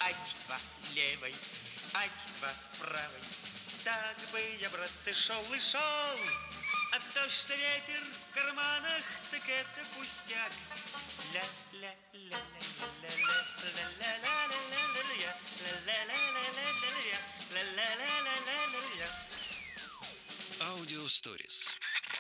ать-два левой, ать-два правой. Так бы я, братцы, шел и шел, а то, что ветер в карманах, так это пустяк. Аудиосторис.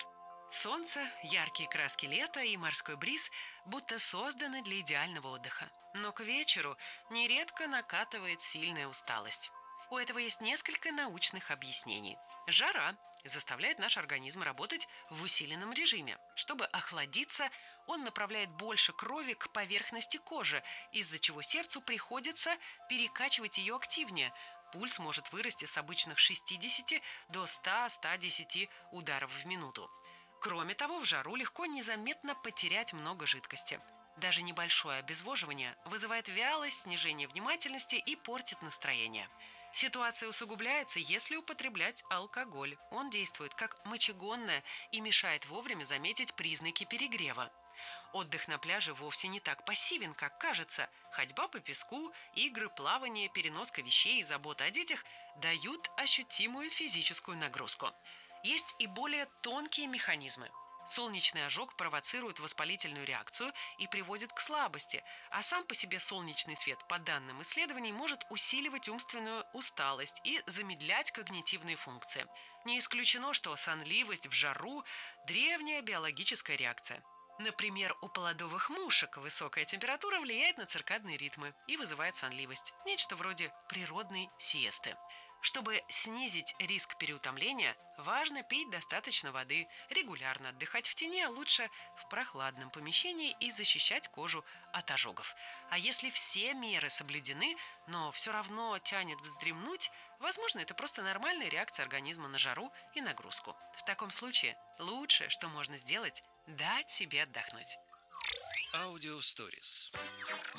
Солнце, яркие краски лета и морской бриз будто созданы для идеального отдыха. Но к вечеру нередко накатывает сильная усталость. У этого есть несколько научных объяснений. Жара заставляет наш организм работать в усиленном режиме. Чтобы охладиться, он направляет больше крови к поверхности кожи, из-за чего сердцу приходится перекачивать ее активнее. Пульс может вырасти с обычных 60 до 100-110 ударов в минуту. Кроме того, в жару легко незаметно потерять много жидкости. Даже небольшое обезвоживание вызывает вялость, снижение внимательности и портит настроение. Ситуация усугубляется, если употреблять алкоголь. Он действует как мочегонное и мешает вовремя заметить признаки перегрева. Отдых на пляже вовсе не так пассивен, как кажется. Ходьба по песку, игры, плавание, переноска вещей и забота о детях дают ощутимую физическую нагрузку. Есть и более тонкие механизмы. Солнечный ожог провоцирует воспалительную реакцию и приводит к слабости, а сам по себе солнечный свет, по данным исследований, может усиливать умственную усталость и замедлять когнитивные функции. Не исключено, что сонливость в жару – древняя биологическая реакция. Например, у плодовых мушек высокая температура влияет на циркадные ритмы и вызывает сонливость. Нечто вроде природной сиесты. Чтобы снизить риск переутомления, важно пить достаточно воды, регулярно отдыхать в тени, а лучше в прохладном помещении и защищать кожу от ожогов. А если все меры соблюдены, но все равно тянет вздремнуть, возможно, это просто нормальная реакция организма на жару и нагрузку. В таком случае лучшее, что можно сделать – дать себе отдохнуть. Аудиосторис.